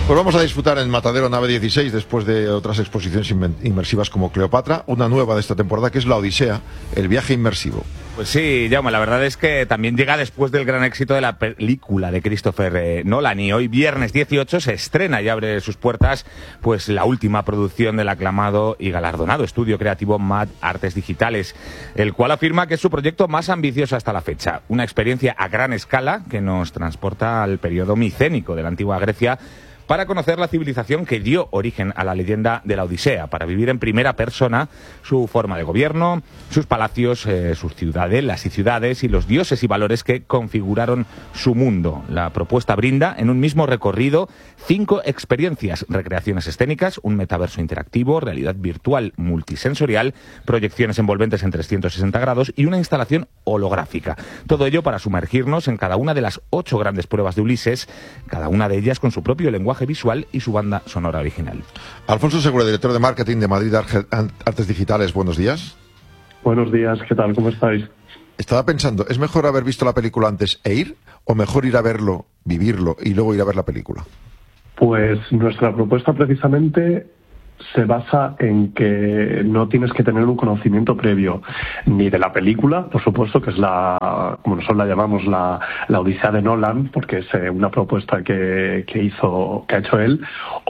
Pues vamos a disfrutar en Matadero Nave 16 después de otras exposiciones inmersivas como Cleopatra, una nueva de esta temporada que es La Odisea, el viaje inmersivo. Pues sí, Jaume, la verdad es que también llega después del gran éxito de la película de Christopher Nolan, y hoy viernes 18 se estrena y abre sus puertas pues la última producción del aclamado y galardonado estudio creativo Mad Artes Digitales, el cual afirma que es su proyecto más ambicioso hasta la fecha, una experiencia a gran escala que nos transporta al periodo micénico de la antigua Grecia, para conocer la civilización que dio origen a la leyenda de la Odisea, para vivir en primera persona su forma de gobierno, sus palacios, sus ciudadelas y ciudades y los dioses y valores que configuraron su mundo. La propuesta brinda en un mismo recorrido 5 experiencias: recreaciones escénicas, un metaverso interactivo, realidad virtual multisensorial, proyecciones envolventes en 360 grados y una instalación holográfica. Todo ello para sumergirnos en cada una de las 8 grandes pruebas de Ulises, cada una de ellas con su propio lenguaje visual y su banda sonora original. Alfonso Segura, director de marketing de Madrid Artes Digitales, buenos días. Buenos días, ¿qué tal? ¿Cómo estáis? Estaba pensando, ¿es mejor haber visto la película antes e ir, o mejor ir a verlo, vivirlo y luego ir a ver la película? Pues nuestra propuesta precisamente se basa en que no tienes que tener un conocimiento previo ni de la película, por supuesto, que es como nosotros la llamamos, la Odisea de Nolan, porque es una propuesta que ha hecho él,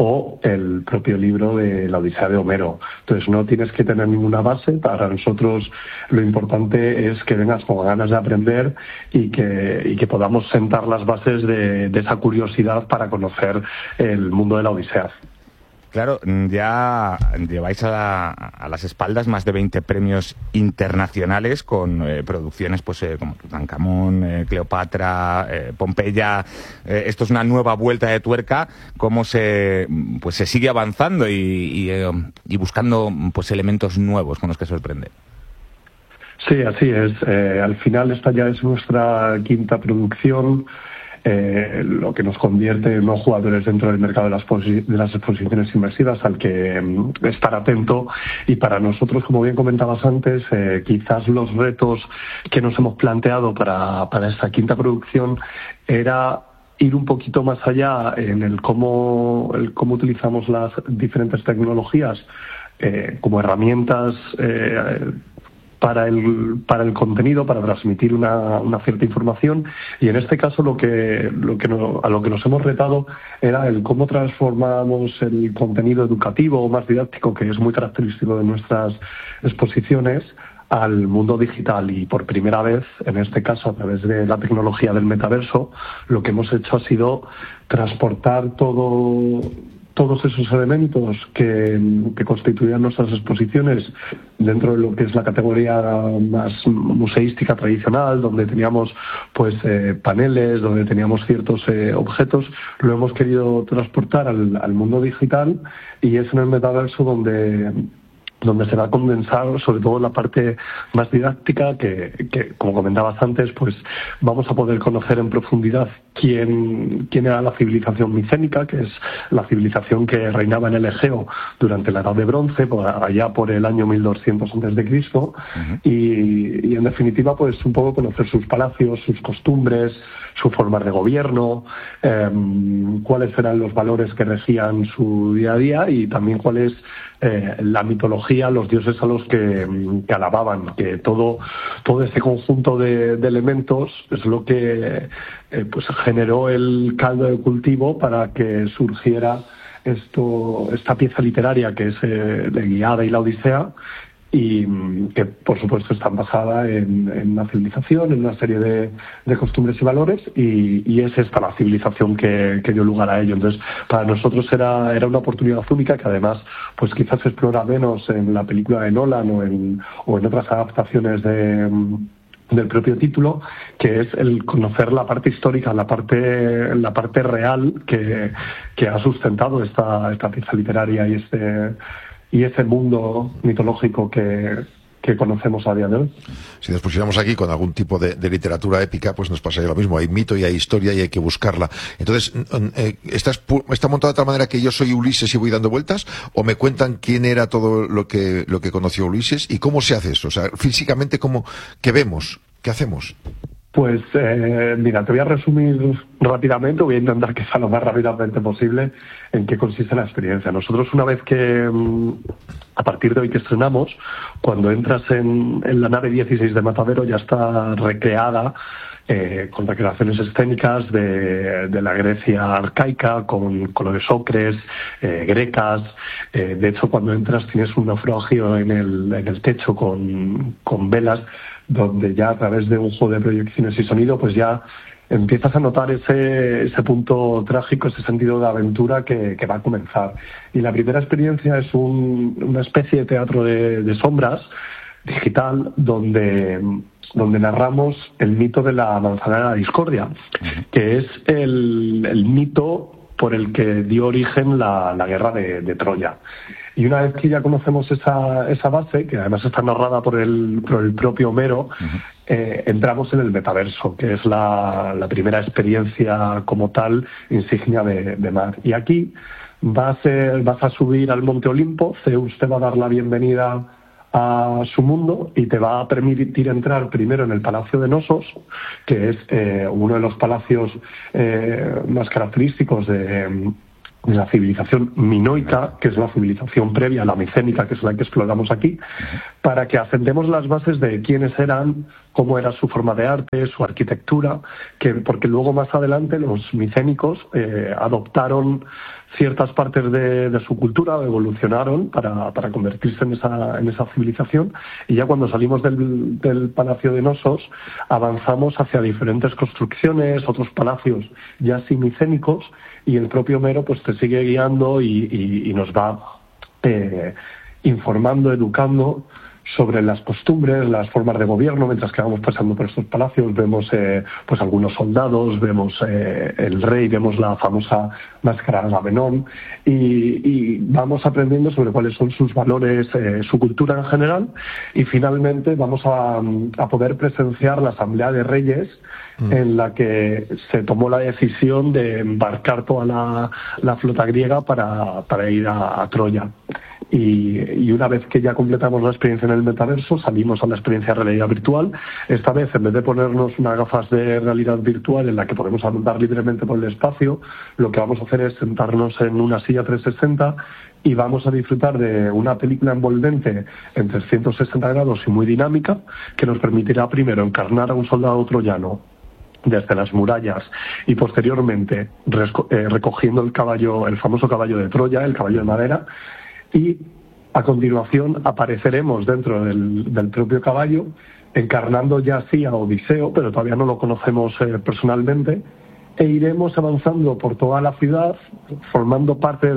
o el propio libro de la Odisea de Homero. Entonces no tienes que tener ninguna base. Para nosotros lo importante es que vengas con ganas de aprender y que podamos sentar las bases de esa curiosidad para conocer el mundo de la Odisea. Claro, ya lleváis a las espaldas más de 20 premios internacionales con producciones pues como Tutankamón, Cleopatra, Pompeya. Esto es una nueva vuelta de tuerca. ¿Cómo se sigue avanzando y buscando pues elementos nuevos con los que sorprender? Sí, así es. Al final esta ya es nuestra 5ª producción. Lo que nos convierte en unos jugadores dentro del mercado de las exposiciones inmersivas al que estar atento. Y para nosotros, como bien comentabas antes, quizás los retos que nos hemos planteado para esta 5ª producción era ir un poquito más allá en el cómo utilizamos las diferentes tecnologías como herramientas para el contenido, para transmitir una cierta información, y en este caso a lo que nos hemos retado era el cómo transformamos el contenido educativo o más didáctico, que es muy característico de nuestras exposiciones, al mundo digital. Y por primera vez, en este caso a través de la tecnología del metaverso, lo que hemos hecho ha sido transportar todos esos elementos que constituían nuestras exposiciones dentro de lo que es la categoría más museística tradicional, donde teníamos pues paneles, donde teníamos ciertos objetos. Lo hemos querido transportar al mundo digital, y es en el metaverso donde se va a condensar sobre todo la parte más didáctica, que como comentabas antes, pues vamos a poder conocer en profundidad quién era la civilización micénica, que es la civilización que reinaba en el Egeo durante la Edad de Bronce, allá por el año 1200 a.C., y en definitiva pues un poco conocer sus palacios, sus costumbres, su forma de gobierno, cuáles eran los valores que regían su día a día, y también cuál es la mitología, los dioses a los que alababan. Que todo este conjunto de elementos es lo que pues generó el caldo de cultivo para que surgiera esta pieza literaria que es la Ilíada y la Odisea, y que por supuesto está basada en una civilización, en una serie de costumbres y valores, y es esta la civilización que dio lugar a ello. Entonces para nosotros era una oportunidad única, que además pues quizás se explora menos en la película de Nolan o en otras adaptaciones del propio título, que es el conocer la parte histórica, la parte real que ha sustentado esta pieza literaria y ese mundo mitológico que conocemos a día de hoy. Si nos pusiéramos aquí con algún tipo de literatura épica, pues nos pasaría lo mismo. Hay mito y hay historia y hay que buscarla. Entonces, ¿está montado de tal manera que yo soy Ulises y voy dando vueltas? ¿O me cuentan quién era todo lo que conoció Ulises? ¿Y cómo se hace eso? O sea, físicamente, ¿qué vemos? ¿Qué hacemos? Pues mira, te voy a resumir rápidamente, voy a intentar que sea lo más rápidamente posible en qué consiste la experiencia. Nosotros una vez que, a partir de hoy que estrenamos, cuando entras en la nave 16 de Matadero ya está recreada con recreaciones escénicas de la Grecia arcaica, con colores ocres, grecas. De hecho, cuando entras tienes un naufragio en el techo con velas, donde ya a través de un juego de proyecciones y sonido, pues ya empiezas a notar ese punto trágico, ese sentido de aventura que va a comenzar. Y la primera experiencia es una especie de teatro de sombras digital donde narramos el mito de la manzana de la discordia, que es el mito por el que dio origen la guerra de Troya. Y una vez que ya conocemos esa base, que además está narrada por el propio Homero, entramos en el metaverso, que es la primera experiencia como tal, insignia de Mar. Y aquí vas a subir al Monte Olimpo, Zeus te va a dar la bienvenida a su mundo y te va a permitir entrar primero en el Palacio de Nosos, que es uno de los palacios más característicos de la civilización minoica, que es la civilización previa a la micénica, que es la que exploramos aquí, para que asentemos las bases de quiénes eran, cómo era su forma de arte, su arquitectura, porque luego más adelante los micénicos adoptaron ciertas partes de su cultura, evolucionaron para convertirse en esa civilización, y ya cuando salimos del Palacio de Nosos avanzamos hacia diferentes construcciones, otros palacios ya sin micénicos, y el propio Homero pues te sigue guiando y nos va informando, educando sobre las costumbres, las formas de gobierno. Mientras que vamos pasando por estos palacios vemos pues algunos soldados, vemos el rey, vemos la famosa máscara de Agamenón y vamos aprendiendo sobre cuáles son sus valores, su cultura en general, y finalmente vamos a poder presenciar la Asamblea de Reyes en la que se tomó la decisión de embarcar toda la flota griega para ir a Troya. Y una vez que ya completamos la experiencia en el metaverso, salimos a la experiencia de realidad virtual. Esta vez, en vez de ponernos unas gafas de realidad virtual en la que podemos andar libremente por el espacio, lo que vamos a hacer es sentarnos en una silla 360 y vamos a disfrutar de una película envolvente en 360 grados y muy dinámica, que nos permitirá primero encarnar a un soldado troyano desde las murallas y posteriormente recogiendo el famoso caballo de Troya, el caballo de madera, y a continuación apareceremos dentro del propio caballo, encarnando ya así a Odiseo, pero todavía no lo conocemos personalmente, e iremos avanzando por toda la ciudad, formando parte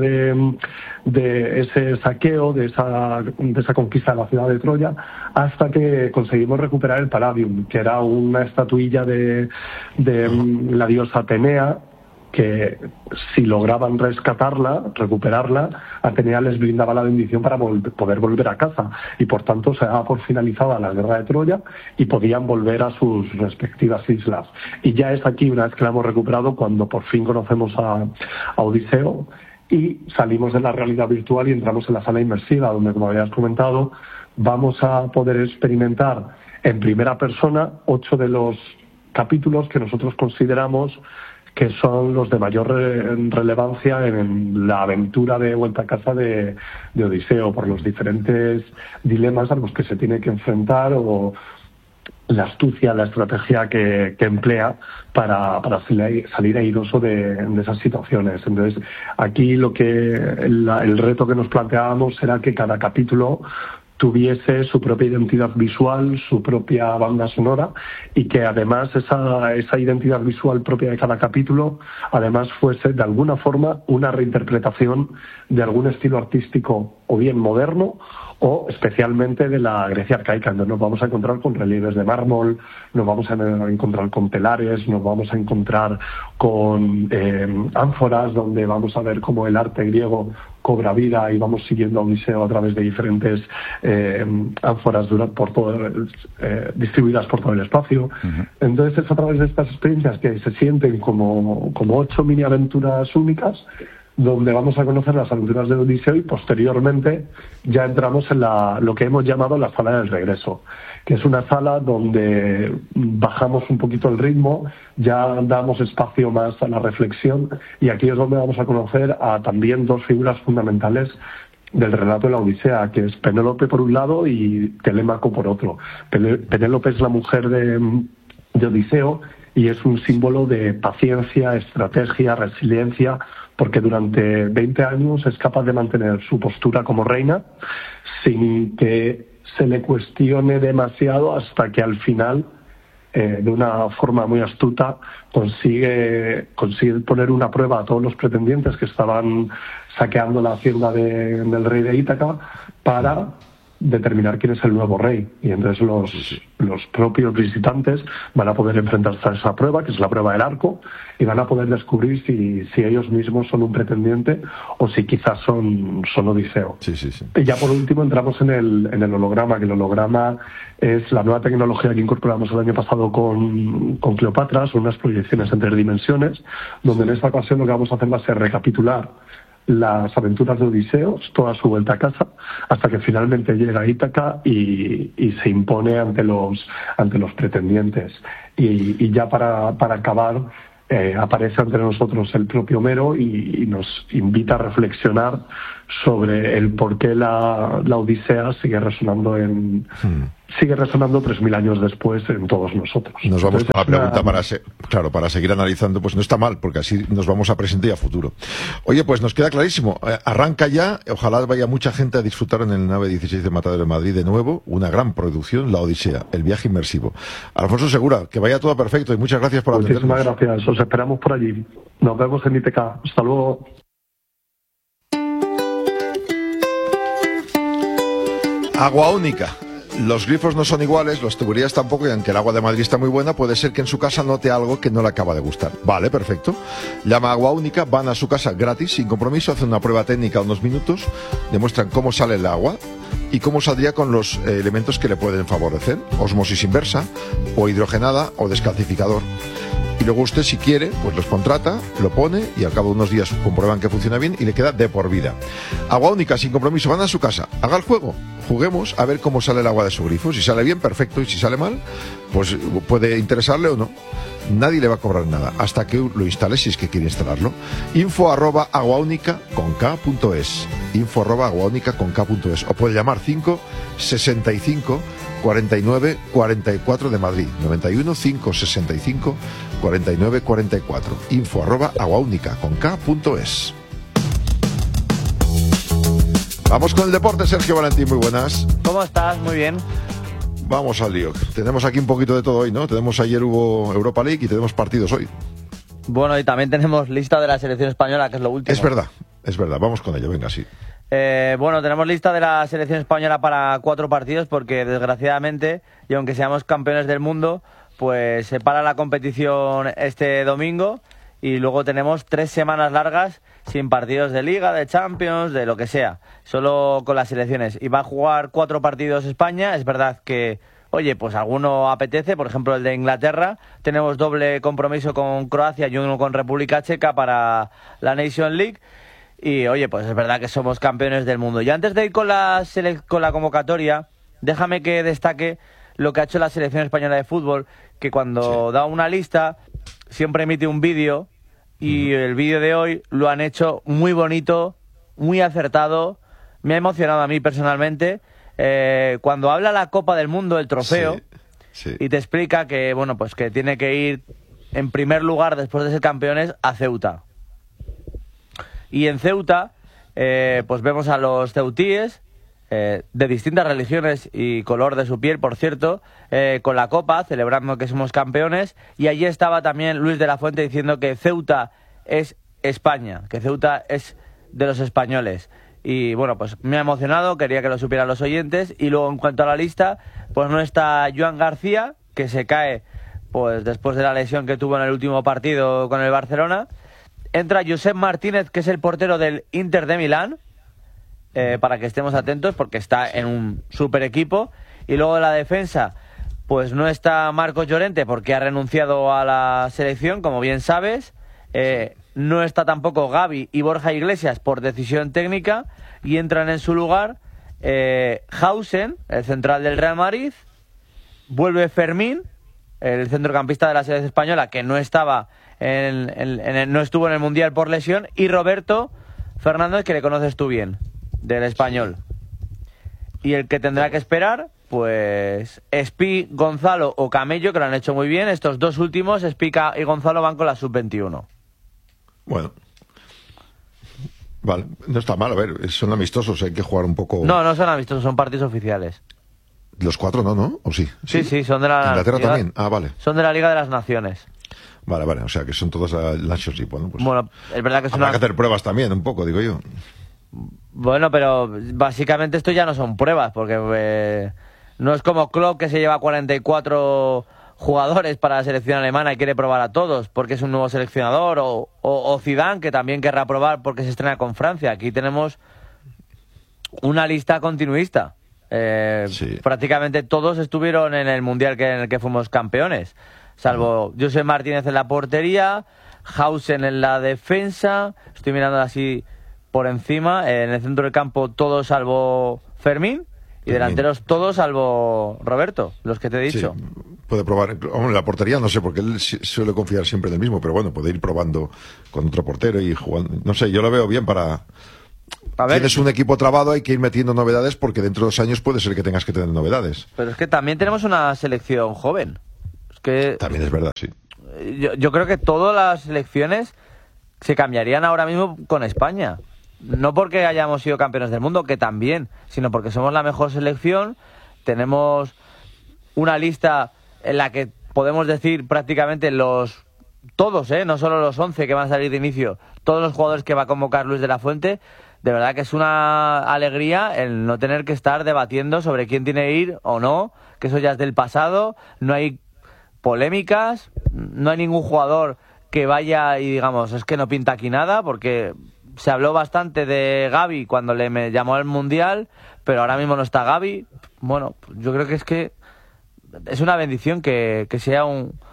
de ese saqueo, de esa conquista de la ciudad de Troya, hasta que conseguimos recuperar el Palladium, que era una estatuilla de la diosa Atenea, que si lograban rescatarla, recuperarla, Atenea les brindaba la bendición para poder volver a casa, y por tanto se daba por finalizada la guerra de Troya y podían volver a sus respectivas islas. Y ya es aquí, una vez que la hemos recuperado, cuando por fin conocemos a Odiseo y salimos de la realidad virtual y entramos en la sala inmersiva, donde, como habías comentado, vamos a poder experimentar en primera persona 8 de los capítulos que nosotros consideramos que son los de mayor relevancia en la aventura de vuelta a casa de Odiseo, por los diferentes dilemas a los que se tiene que enfrentar, o la astucia, la estrategia que emplea para salir airoso de esas situaciones. Entonces, aquí el reto que nos planteábamos era que cada capítulo tuviese su propia identidad visual, su propia banda sonora, y que además esa identidad visual propia de cada capítulo además fuese de alguna forma una reinterpretación de algún estilo artístico, o bien moderno o especialmente de la Grecia arcaica. Entonces nos vamos a encontrar con relieves de mármol, nos vamos a encontrar con telares, nos vamos a encontrar con ánforas, donde vamos a ver cómo el arte griego cobra vida y vamos siguiendo a Odiseo a través de diferentes ánforas distribuidas por todo el espacio. Uh-huh. Entonces es a través de estas experiencias que se sienten como 8 mini aventuras únicas donde vamos a conocer las aventuras de Odiseo, y posteriormente ya entramos en lo que hemos llamado la sala del regreso, que es una sala donde bajamos un poquito el ritmo, ya damos espacio más a la reflexión, y aquí es donde vamos a conocer a también dos figuras fundamentales del relato de la Odisea, que es Penélope por un lado y Telémaco por otro. Penélope es la mujer de Odiseo y es un símbolo de paciencia, estrategia, resiliencia, porque durante 20 años es capaz de mantener su postura como reina sin que se le cuestione demasiado, hasta que al final, de una forma muy astuta, consigue poner una prueba a todos los pretendientes que estaban saqueando la hacienda del rey de Ítaca para determinar quién es el nuevo rey. Y entonces los propios visitantes van a poder enfrentarse a esa prueba, que es la prueba del arco, y van a poder descubrir si ellos mismos son un pretendiente o si quizás son Odiseo. Sí. Y ya por último entramos en el holograma, que el holograma es la nueva tecnología que incorporamos el año pasado con Cleopatra. Son unas proyecciones en 3 dimensiones, donde en esta ocasión lo que vamos a hacer va a ser recapitular las aventuras de Odiseo, toda su vuelta a casa, hasta que finalmente llega a Ítaca y se impone ante los pretendientes. Y ya para acabar, aparece ante nosotros el propio Homero y nos invita a reflexionar sobre el por qué la Odisea sigue resonando 3.000 años después en todos nosotros. Nos vamos a la pregunta para seguir analizando. Pues no está mal, porque así nos vamos a presente y a futuro. Oye, pues nos queda clarísimo. Arranca ya. Ojalá vaya mucha gente a disfrutar en el nave 16 de Matadero de Madrid de nuevo. Una gran producción, la Odisea, el viaje inmersivo. Alfonso Segura, que vaya todo perfecto y muchas gracias por atendernos. Muchísimas gracias. Os esperamos por allí. Nos vemos en ITK. Hasta luego. Agua única. Los grifos no son iguales, las tuberías tampoco, y aunque el agua de Madrid está muy buena, puede ser que en su casa note algo que no le acaba de gustar. Vale, perfecto. Llama a Agua Única, van a su casa gratis, sin compromiso, hacen una prueba técnica unos minutos, demuestran cómo sale el agua y cómo saldría con los elementos que le pueden favorecer: osmosis inversa, o hidrogenada, o descalcificador. Y luego usted, si quiere, pues los contrata, lo pone y al cabo de unos días comprueban que funciona bien y le queda de por vida. Agua Única, sin compromiso, van a su casa, haga el juego, juguemos a ver cómo sale el agua de su grifo. Si sale bien, perfecto, y si sale mal, pues puede interesarle o no. Nadie le va a cobrar nada hasta que lo instale, si es que quiere instalarlo. info@aguaunica.es, info@aguaunica.es, o puede llamar 565 49 44 de Madrid, 91 565 49 44, info@aguaunica.es. Vamos con el deporte, Sergio Valentín, muy buenas. ¿Cómo estás? Muy bien. Vamos al lío. Tenemos aquí un poquito de todo hoy, ¿no? Ayer hubo Europa League y tenemos partidos hoy. Bueno, y también tenemos lista de la selección española, que es lo último. Es verdad. Vamos con ello, venga, sí. Bueno, tenemos lista de la selección española para 4 partidos, porque desgraciadamente, y aunque seamos campeones del mundo, pues se para la competición este domingo y luego tenemos 3 semanas largas sin partidos de Liga, de Champions, de lo que sea, solo con las selecciones. Y va a jugar 4 partidos España. Es verdad que, oye, pues alguno apetece, por ejemplo el de Inglaterra. Tenemos doble compromiso con Croacia y uno con República Checa para la Nation League. Y oye, pues es verdad que somos campeones del mundo. Y antes de ir con la convocatoria, déjame que destaque lo que ha hecho la selección española de fútbol, que cuando da una lista siempre emite un vídeo, y el vídeo de hoy lo han hecho muy bonito, muy acertado. Me ha emocionado a mí personalmente. Cuando habla la Copa del Mundo, el trofeo, y te explica que, bueno, pues que tiene que ir en primer lugar, después de ser campeones, a Ceuta. Y en Ceuta, pues vemos a los ceutíes, de distintas religiones y color de su piel, por cierto, con la copa, celebrando que somos campeones. Y allí estaba también Luis de la Fuente diciendo que Ceuta es España, que Ceuta es de los españoles. Y bueno, pues me ha emocionado, quería que lo supieran los oyentes. Y luego, en cuanto a la lista, pues no está Joan García, que se cae pues después de la lesión que tuvo en el último partido con el Barcelona. Entra Josep Martínez, que es el portero del Inter de Milán, para que estemos atentos, porque está en un super equipo. Y luego de la defensa, pues no está Marcos Llorente, porque ha renunciado a la selección, como bien sabes. no está tampoco Gavi y Borja Iglesias por decisión técnica, y entran en su lugar Hausen, el central del Real Madrid, vuelve Fermín, el centrocampista de la selección española, que no estaba no estuvo en el Mundial por lesión, y Roberto Fernández, que le conoces tú bien, del Español. Y el que tendrá que esperar, pues Espi, Gonzalo o Camello, que lo han hecho muy bien. Estos dos últimos, Espi y Gonzalo, van con la sub-21. Bueno. Vale, no está mal, a ver, son amistosos, hay que jugar un poco... No son amistosos, son partidos oficiales. Los 4 no, ¿o sí? Sí, son de la... Inglaterra también, vale. Son de la Liga de las Naciones. Vale, o sea que son todos la Nations League. Bueno, pues bueno, es verdad que es habrá que hacer pruebas también, un poco, digo yo. Bueno, pero básicamente esto ya no son pruebas, porque no es como Klopp, que se lleva 44 jugadores para la selección alemana y quiere probar a todos porque es un nuevo seleccionador, o Zidane, que también querrá probar porque se estrena con Francia. Aquí tenemos una lista continuista. Sí. Prácticamente todos estuvieron en el Mundial en el que fuimos campeones, salvo José Martínez en la portería, Hausen en la defensa, estoy mirando así por encima, en el centro del campo todos salvo Fermín, y delanteros todos salvo Roberto, los que te he dicho. Sí, puede probar, en la portería no sé, porque él suele confiar siempre en el mismo, pero bueno, puede ir probando con otro portero y jugando, no sé, yo lo veo bien para... A ver, tienes un equipo trabado, hay que ir metiendo novedades, porque dentro de 2 años puede ser que tengas que tener novedades. Pero es que también tenemos una selección joven. Es que también es verdad, sí. Yo creo que todas las selecciones se cambiarían ahora mismo con España. No porque hayamos sido campeones del mundo, que también, sino porque somos la mejor selección. Tenemos una lista en la que podemos decir prácticamente todos, no solo los 11 que van a salir de inicio, todos los jugadores que va a convocar Luis de la Fuente. De verdad que es una alegría el no tener que estar debatiendo sobre quién tiene que ir o no, que eso ya es del pasado. No hay polémicas, no hay ningún jugador que vaya y digamos, es que no pinta aquí nada, porque se habló bastante de Gavi cuando me llamó al Mundial, pero ahora mismo no está Gavi. Bueno, yo creo que es una bendición que sea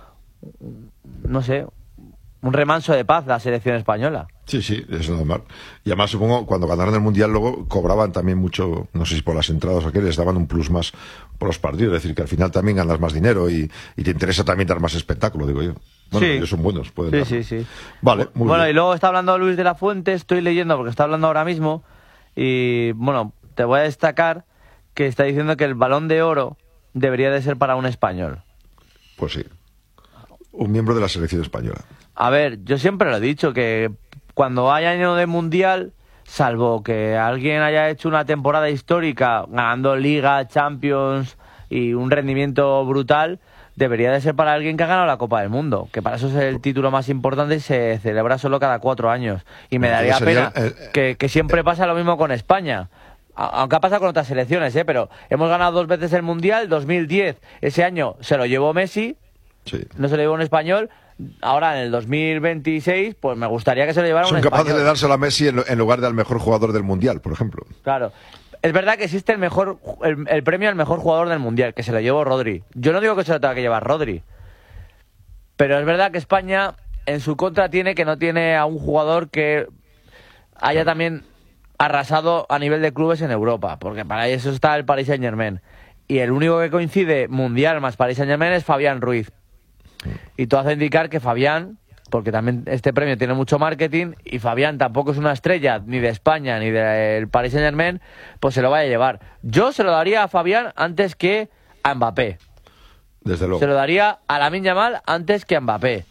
no sé, un remanso de paz la selección española. Sí, es normal. Y además, supongo, cuando ganaron el Mundial luego cobraban también mucho, no sé si por las entradas o qué, les daban un plus más por los partidos. Es decir, que al final también ganas más dinero y te interesa también dar más espectáculo, digo yo. Bueno, sí. Ellos son buenos, pueden dar. Sí. Vale, muy bien. Y luego está hablando Luis de la Fuente, estoy leyendo porque está hablando ahora mismo, y bueno, te voy a destacar que está diciendo que el Balón de Oro debería de ser para un español. Pues sí. Un miembro de la selección española. A ver, yo siempre lo he dicho, que cuando haya año de Mundial, salvo que alguien haya hecho una temporada histórica ganando Liga, Champions y un rendimiento brutal, debería de ser para alguien que ha ganado la Copa del Mundo, que para eso es el título más importante y se celebra solo cada 4 años. Y me daría pena que siempre pasa lo mismo con España. Aunque ha pasado con otras selecciones, pero hemos ganado 2 veces el Mundial. 2010, ese año se lo llevó Messi, sí. No se lo llevó un español. Ahora en el 2026, pues me gustaría que se lo llevara un español. Son capaces de dárselo a Messi en lugar del mejor jugador del Mundial, por ejemplo. Claro. Es verdad que existe el premio al mejor jugador del Mundial, que se lo llevó Rodri. Yo no digo que se lo tenga que llevar Rodri, pero es verdad que España en su contra tiene que no tiene a un jugador que haya también arrasado a nivel de clubes en Europa, porque para eso está el Paris Saint-Germain. Y el único que coincide Mundial más Paris Saint-Germain es Fabián Ruiz. Y todo hace indicar que Fabián, porque también este premio tiene mucho marketing, y Fabián tampoco es una estrella ni de España ni del Paris Saint-Germain, pues se lo vaya a llevar. Yo se lo daría a Fabián antes que a Mbappé. Desde luego. Se lo daría a Lamine Yamal antes que a Mbappé.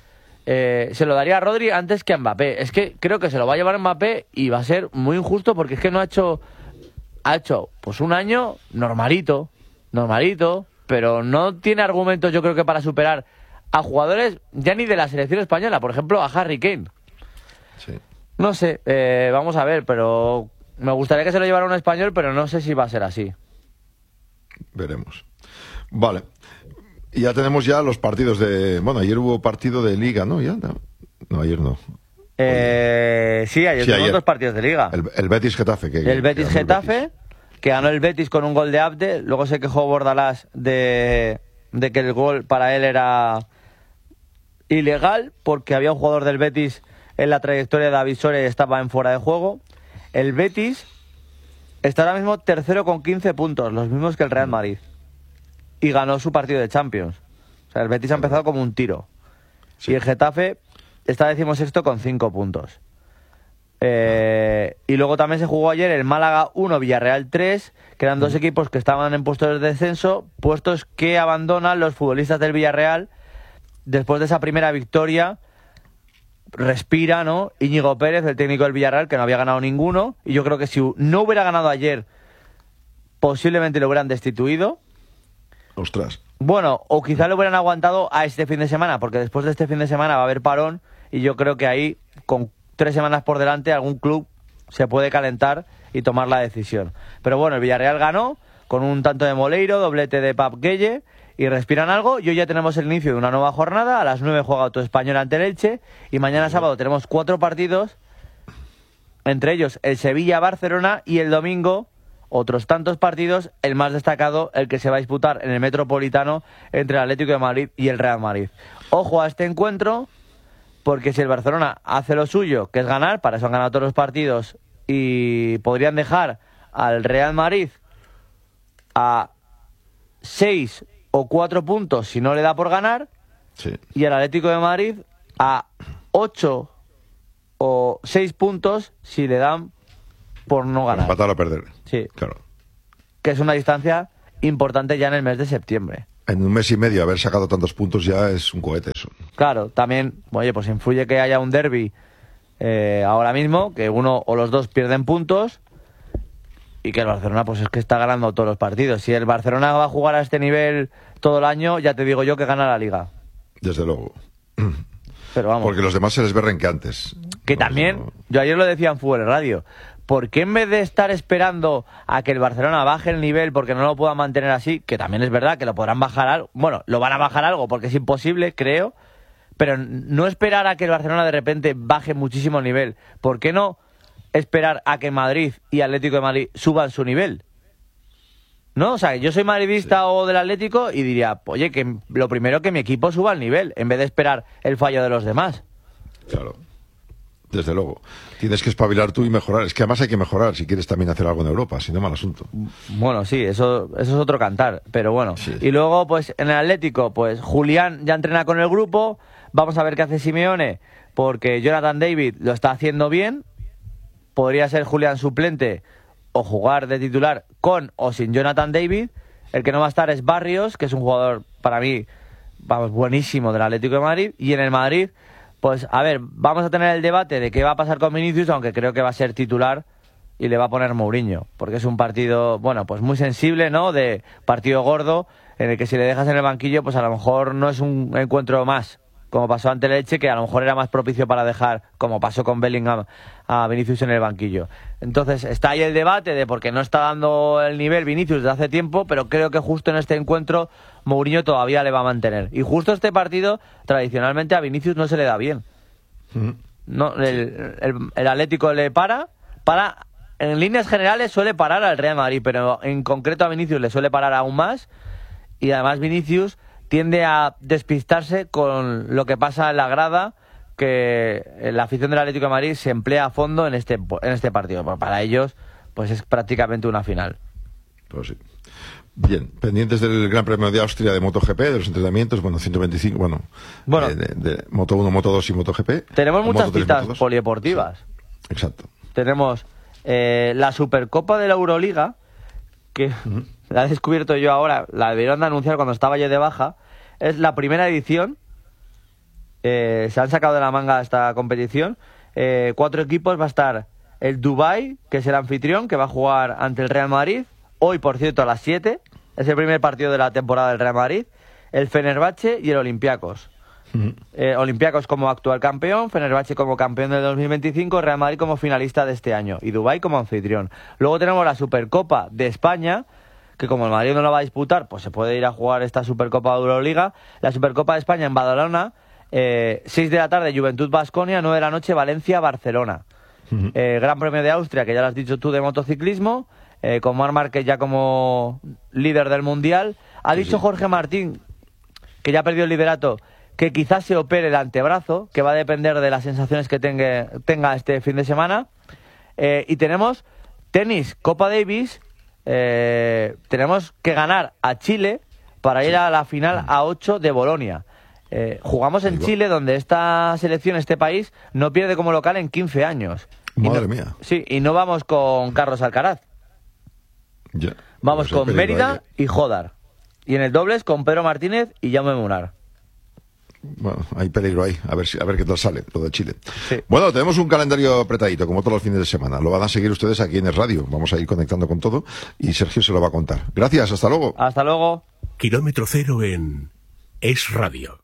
Se lo daría a Rodri antes que a Mbappé. Es que creo que se lo va a llevar Mbappé y va a ser muy injusto, porque es que no ha hecho pues un año normalito, pero no tiene argumentos, yo creo, que para superar a jugadores ya ni de la selección española, por ejemplo a Harry Kane. Sí. No sé, vamos a ver, pero me gustaría que se lo llevara un español, pero no sé si va a ser así. Veremos. Vale. Y ya tenemos ya los partidos de... Bueno, ayer hubo partido de Liga, ¿no? ¿Ya? No, ayer no. Sí, ayer tuvimos 2 partidos de Liga. El Betis-Getafe. El Betis-Getafe, que ganó el Betis con un gol de Abde. Luego se quejó Bordalás de que el gol para él era ilegal, porque había un jugador del Betis en la trayectoria de David Soria y estaba en fuera de juego. El Betis está ahora mismo tercero con 15 puntos, los mismos que el Real Madrid. Y ganó su partido de Champions. O sea, el Betis ha empezado como un tiro. Sí. Y el Getafe está 16º con 5 puntos. Y luego también se jugó ayer el Málaga 1, Villarreal 3, que eran dos equipos que estaban en puestos de descenso, puestos que abandonan los futbolistas del Villarreal después de esa primera victoria. Respira, ¿no? Íñigo Pérez, el técnico del Villarreal, que no había ganado ninguno, y yo creo que si no hubiera ganado ayer, posiblemente lo hubieran destituido. Ostras. Bueno, o quizá lo hubieran aguantado a este fin de semana, porque después de este fin de semana va a haber parón, y yo creo que ahí, con 3 semanas por delante, algún club se puede calentar y tomar la decisión. Pero bueno, el Villarreal ganó con un tanto de Moleiro, doblete de Pap Gueye, y respiran algo. Y hoy ya tenemos el inicio de una nueva jornada. A las 9 juega Auto Español ante el Elche, y mañana sábado tenemos 4 partidos, entre ellos el Sevilla-Barcelona, y el domingo otros tantos partidos, el más destacado, el que se va a disputar en el Metropolitano entre el Atlético de Madrid y el Real Madrid. Ojo a este encuentro, porque si el Barcelona hace lo suyo, que es ganar, para eso han ganado todos los partidos, y podrían dejar al Real Madrid a 6 o 4 puntos si no le da por ganar, sí, y el Atlético de Madrid a 8 o 6 puntos si le dan por no ganar. Empatar o perder. Sí. Claro. Que es una distancia importante ya en el mes de septiembre. En un mes y medio haber sacado tantos puntos ya es un cohete eso. Claro, también, oye, pues influye que haya un derbi ahora mismo, que uno o los dos pierden puntos, y que el Barcelona pues es que está ganando todos los partidos. Si el Barcelona va a jugar a este nivel todo el año, ya te digo yo que gana la Liga. Desde luego. Pero vamos. Porque los demás se les ve renqueantes. Que también, yo ayer lo decía en Fútbol Radio, ¿por qué en vez de estar esperando a que el Barcelona baje el nivel porque no lo pueda mantener así, que también es verdad que lo podrán bajar algo, bueno, lo van a bajar algo porque es imposible, creo, pero no esperar a que el Barcelona de repente baje muchísimo el nivel? ¿Por qué no esperar a que Madrid y Atlético de Madrid suban su nivel? ¿No? O sea, yo soy madridista, sí, o del Atlético, y diría, oye, que lo primero que mi equipo suba el nivel, en vez de esperar el fallo de los demás. Claro. Desde luego. Tienes que espabilar tú y mejorar. Es que además hay que mejorar si quieres también hacer algo en Europa, si no, mal asunto. Bueno, sí, eso es otro cantar, pero bueno. Sí. Y luego, pues, en el Atlético, pues, Julián ya entrena con el grupo. Vamos a ver qué hace Simeone, porque Jonathan David lo está haciendo bien. Podría ser Julián suplente o jugar de titular con o sin Jonathan David. El que no va a estar es Barrios, que es un jugador, para mí, vamos, buenísimo del Atlético de Madrid. Y en el Madrid, pues, a ver, vamos a tener el debate de qué va a pasar con Vinicius, aunque creo que va a ser titular y le va a poner Mourinho, porque es un partido, bueno, pues muy sensible, ¿no? De partido gordo, en el que si le dejas en el banquillo, pues a lo mejor no es un encuentro más, como pasó ante el Elche, que a lo mejor era más propicio para dejar, como pasó con Bellingham, a Vinicius en el banquillo. Entonces está ahí el debate de por qué no está dando el nivel Vinicius desde hace tiempo, pero creo que justo en este encuentro Mourinho todavía le va a mantener. Y justo este partido, tradicionalmente a Vinicius no se le da bien. No, el Atlético le para, en líneas generales suele parar al Real Madrid, pero en concreto a Vinicius le suele parar aún más, y además Vinicius tiende a despistarse con lo que pasa en la grada, que la afición del Atlético de Madrid se emplea a fondo en este partido. Para ellos, pues es prácticamente una final. Pues sí. Bien, pendientes del Gran Premio de Austria de MotoGP, de los entrenamientos, bueno, 125, bueno, de Moto 1, Moto 2 y MotoGP. Tenemos muchas Moto 3, citas Moto 2. polideportivas. Sí, exacto. Tenemos la Supercopa de la Euroliga, que la he descubierto yo ahora, la debieron de anunciar cuando estaba yo de baja. Es la primera edición. Se han sacado de la manga esta competición. 4 equipos. Va a estar el Dubai, que es el anfitrión, que va a jugar ante el Real Madrid. Hoy, por cierto, a las 7. Es el primer partido de la temporada del Real Madrid. El Fenerbahce y el Olympiacos. Olympiacos como actual campeón, Fenerbahce como campeón del 2025, Real Madrid como finalista de este año y Dubái como anfitrión. Luego tenemos la Supercopa de España, que como el Madrid no la va a disputar, pues se puede ir a jugar esta Supercopa de Euroliga. La Supercopa de España en Badalona, 6 de la tarde Juventud Baskonia, 9 de la noche Valencia Barcelona. Gran Premio de Austria, que ya lo has dicho tú, de motociclismo, con Marc Márquez ya como líder del Mundial. Ha dicho Jorge Martín, que ya perdió el liderato, que quizás se opere el antebrazo, que va a depender de las sensaciones que tenga este fin de semana. Y tenemos tenis, Copa Davis, tenemos que ganar a Chile para ir a la final A8 de Bolonia. Jugamos en Chile, donde esta selección, este país, no pierde como local en 15 años. Madre mía. Sí, y no vamos con Carlos Alcaraz. Ya. Vamos Pues con Mérida y Jodar. Y en el dobles con Pedro Martínez y Jaume Munar. Bueno, hay peligro ahí, a ver qué tal sale lo de Chile. Sí. Bueno, tenemos un calendario apretadito, como todos los fines de semana. Lo van a seguir ustedes aquí en el radio. Vamos a ir conectando con todo y Sergio se lo va a contar. Gracias, hasta luego. Hasta luego. Kilómetro Cero en Es Radio.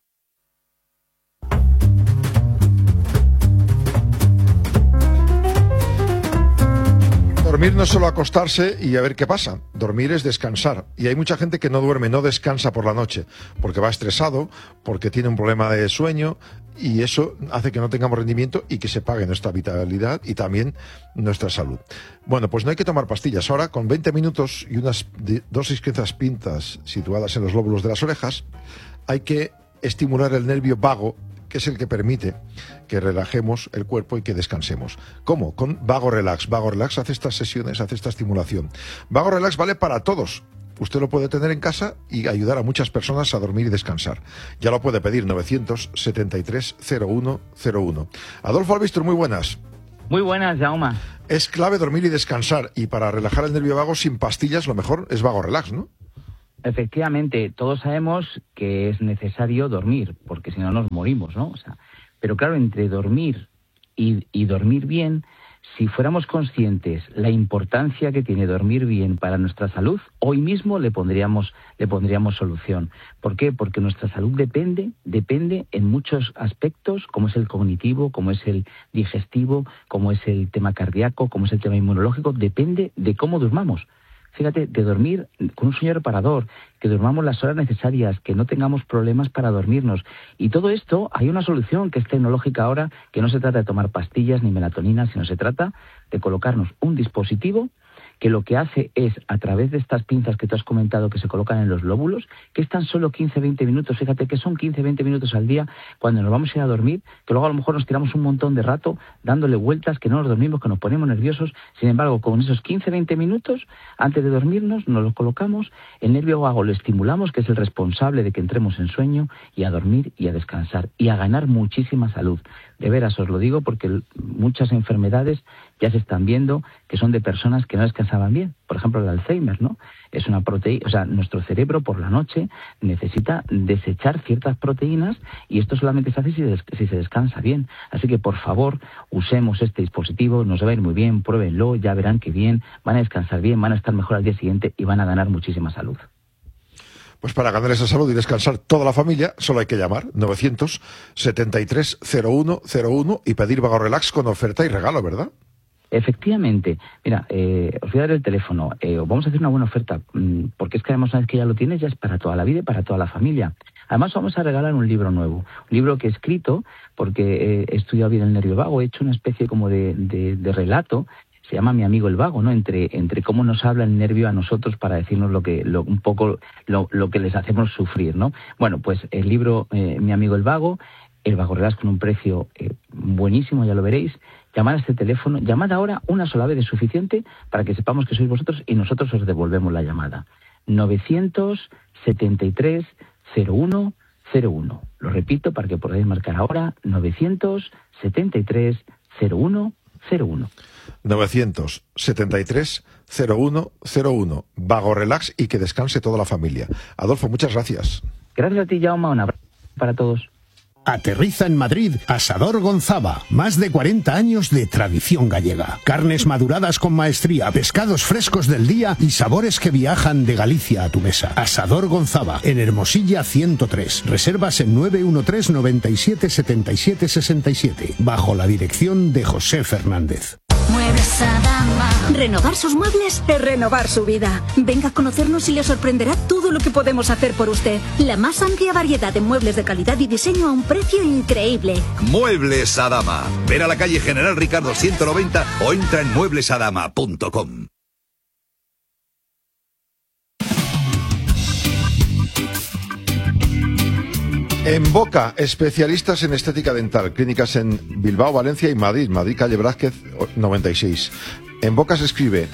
Dormir no es solo acostarse y a ver qué pasa. Dormir es descansar. Y hay mucha gente que no duerme, no descansa por la noche, porque va estresado, porque tiene un problema de sueño, y eso hace que no tengamos rendimiento y que se pague nuestra vitalidad y también nuestra salud. Bueno, pues no hay que tomar pastillas. Ahora, con 20 minutos y unas dosis crezas pintas situadas en los lóbulos de las orejas, hay que estimular el nervio vago, que es el que permite que relajemos el cuerpo y que descansemos. ¿Cómo? Con Vago Relax. Vago Relax hace estas sesiones, hace esta estimulación. Vago Relax vale para todos. Usted lo puede tener en casa y ayudar a muchas personas a dormir y descansar. Ya lo puede pedir, 973-0101. Adolfo Albistur, muy buenas. Muy buenas, Jaume. Es clave dormir y descansar, y para relajar el nervio vago sin pastillas lo mejor es Vago Relax, ¿no? Efectivamente, todos sabemos que es necesario dormir, porque si no nos morimos, ¿no? Pero claro, entre dormir y dormir bien, si fuéramos conscientes la importancia que tiene dormir bien para nuestra salud, hoy mismo le pondríamos solución. ¿Por qué? Porque nuestra salud depende en muchos aspectos, como es el cognitivo, como es el digestivo, como es el tema cardíaco, como es el tema inmunológico, depende de cómo durmamos. Fíjate, de dormir con un sueño reparador, que durmamos las horas necesarias, que no tengamos problemas para dormirnos. Y todo esto, hay una solución que es tecnológica ahora, que no se trata de tomar pastillas ni melatonina, sino se trata de colocarnos un dispositivo que lo que hace es, a través de estas pinzas que tú has comentado que se colocan en los lóbulos, que es tan solo 15-20 minutos, fíjate que son 15-20 minutos al día cuando nos vamos a ir a dormir, que luego a lo mejor nos tiramos un montón de rato dándole vueltas, que no nos dormimos, que nos ponemos nerviosos. Sin embargo, con esos 15-20 minutos, antes de dormirnos, nos los colocamos, el nervio vago lo estimulamos, que es el responsable de que entremos en sueño, y a dormir y a descansar, y a ganar muchísima salud. De veras os lo digo porque muchas enfermedades ya se están viendo que son de personas que no descansaban bien. Por ejemplo, el Alzheimer, ¿no? Es una proteína, o sea, nuestro cerebro por la noche necesita desechar ciertas proteínas y esto solamente se hace si se descansa bien. Así que, por favor, usemos este dispositivo, nos va a ir muy bien, pruébenlo, ya verán que bien, van a descansar bien, van a estar mejor al día siguiente y van a ganar muchísima salud. Pues para ganar esa salud y descansar toda la familia, solo hay que llamar 973-0101 y pedir Vago Relax con oferta y regalo, ¿verdad? Efectivamente. Mira, os voy a dar el teléfono. Vamos a hacer una buena oferta, porque es que además una vez que ya lo tienes, ya es para toda la vida y para toda la familia. Además vamos a regalar un libro nuevo, un libro que he escrito, porque he estudiado bien el nervio vago, he hecho una especie como de relato. Se llama Mi amigo el vago, ¿no? Entre cómo nos habla el nervio a nosotros para decirnos lo que les hacemos sufrir, ¿no? Bueno, pues el libro Mi amigo el vago Relax con un precio buenísimo, ya lo veréis. Llamad a este teléfono, llamad ahora, una sola vez es suficiente para que sepamos que sois vosotros y nosotros os devolvemos la llamada. 973-0101. Lo repito para que podáis marcar ahora, 973-0101. 973-0101. Vago Relax y que descanse toda la familia. Adolfo, muchas gracias. Gracias a ti, Jaume. Un abrazo para todos. Aterriza en Madrid Asador Gonzava, más de 40 años de tradición gallega. Carnes maduradas con maestría, pescados frescos del día y sabores que viajan de Galicia a tu mesa. Asador Gonzava, en Hermosilla 103. Reservas en 913 97 77 67, bajo la dirección de José Fernández. Muebles Adama. Renovar sus muebles es renovar su vida. Venga a conocernos y le sorprenderá todo lo que podemos hacer por usted. La más amplia variedad de muebles de calidad y diseño a un precio increíble. Muebles Adama. Ven a la calle General Ricardo 190 o entra en mueblesadama.com. En Boca, especialistas en estética dental, clínicas en Bilbao, Valencia y Madrid, calle Blázquez 96. En Boca se escribe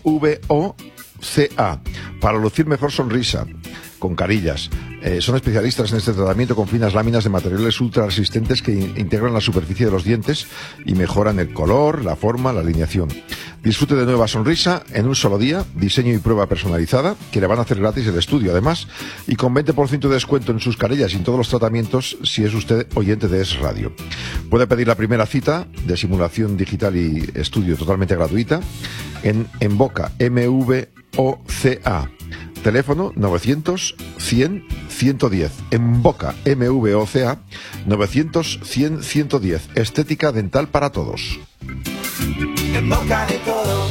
MVOCA, para lucir mejor sonrisa, con carillas. Son especialistas en este tratamiento con finas láminas de materiales ultra resistentes que integran la superficie de los dientes y mejoran el color, la forma, la alineación. Disfrute de nueva sonrisa en un solo día, diseño y prueba personalizada, que le van a hacer gratis el estudio además, y con 20% de descuento en sus carillas y en todos los tratamientos si es usted oyente de Es Radio. Puede pedir la primera cita de simulación digital y estudio totalmente gratuita en Boca, MVOCA. Teléfono 900-100-110. En Boca, MVOCA, 900-100-110. Estética dental para todos. En boca de todos.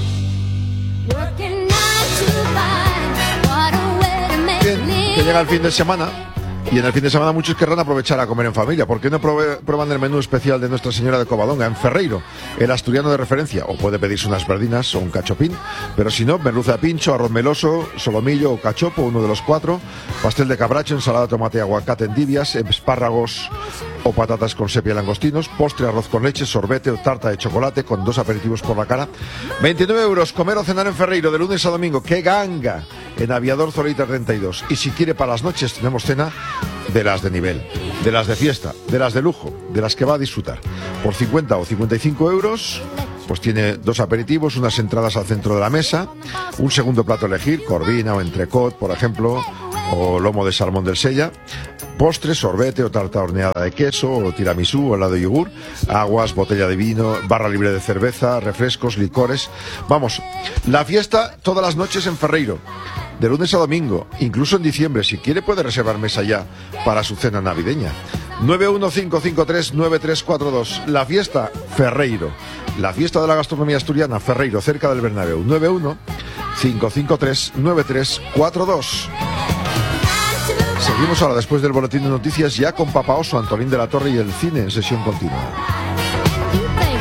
Bien, que llega el fin de semana. Y en el fin de semana muchos querrán aprovechar a comer en familia. ¿Por qué no prueban el menú especial de Nuestra Señora de Covadonga en Ferreiro, el asturiano de referencia? O puede pedirse unas verdinas o un cachopín, pero si no, merluza de pincho, arroz meloso, solomillo o cachopo, uno de los 4, pastel de cabracho, ensalada de tomate y aguacate en tibias, espárragos o patatas con sepia y langostinos, postre, arroz con leche, sorbete o tarta de chocolate con 2 aperitivos por la cara. 29 euros, comer o cenar en Ferreiro de lunes a domingo. ¡Qué ganga! En Aviador Zorita 32. Y si quiere para las noches tenemos cena de las de nivel, de las de fiesta, de las de lujo, de las que va a disfrutar. Por 50 o 55 euros, pues tiene 2 aperitivos, unas entradas al centro de la mesa, un segundo plato a elegir, corvina o entrecot, por ejemplo, o lomo de salmón del Sella, postre, sorbete o tarta horneada de queso, o tiramisú o helado de yogur, aguas, botella de vino, barra libre de cerveza, refrescos, licores. Vamos, la fiesta todas las noches en Ferreiro, de lunes a domingo, incluso en diciembre. Si quiere puede reservar mesa ya para su cena navideña. 915539342. La fiesta Ferreiro, la fiesta de la gastronomía asturiana Ferreiro, cerca del Bernabéu. 915539342. Seguimos ahora después del boletín de noticias ya con Papa Oso, Antolín de la Torre y el cine en sesión continua.